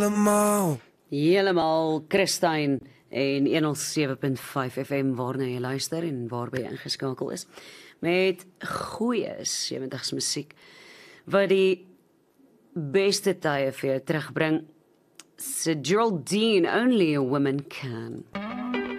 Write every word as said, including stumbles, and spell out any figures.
Helemaal. Helemaal, Christine en honderd sewe punt vyf F M waarna jy luister en waarby jy ingeskakel is. Met goeie sewentig's musiek wat die beste tye vir jou terugbring. Sir Geraldine, Only a Woman Can.